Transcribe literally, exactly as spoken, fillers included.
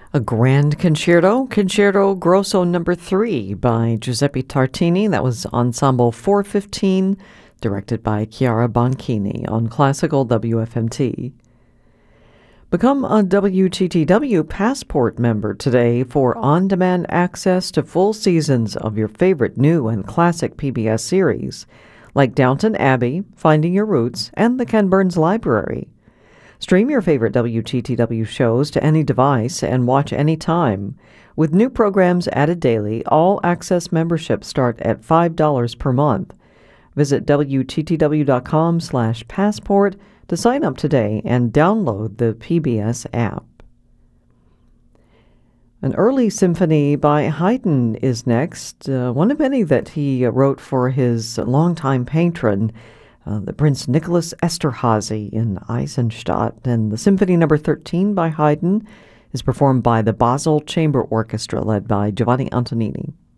A Grand Concerto, Concerto Grosso Number three by Giuseppe Tartini. That was Ensemble four fifteen, directed by Chiara Bonchini on Classical W F M T. Become a W T T W Passport member today for on-demand access to full seasons of your favorite new and classic P B S series, like Downton Abbey, Finding Your Roots, and the Ken Burns Library. Stream your favorite W T T W shows to any device and watch anytime. With new programs added daily, all access memberships start at five dollars per month. Visit W T T W dot com slash passport to sign up today and download the P B S app. An early symphony by Haydn is next, uh, one of many that he wrote for his longtime patron, Uh, the Prince Nicholas Esterhazy in Eisenstadt, and the Symphony Number thirteen by Haydn is performed by the Basel Chamber Orchestra led by Giovanni Antonini.